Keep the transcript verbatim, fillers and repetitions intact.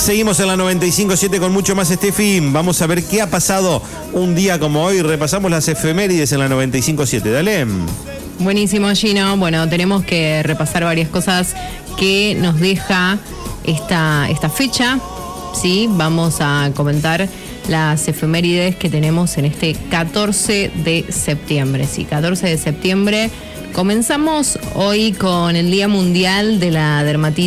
Seguimos en la noventa y cinco punto siete con mucho más, Steffi. Vamos a ver qué ha pasado un día como hoy. Repasamos las efemérides en la noventa y cinco punto siete. Dale. Buenísimo, Gino. Bueno, tenemos que repasar varias cosas que nos deja esta, esta fecha. Sí, vamos a comentar las efemérides que tenemos en este catorce de septiembre. Sí, catorce de septiembre. Comenzamos hoy con el Día Mundial de la Dermatitis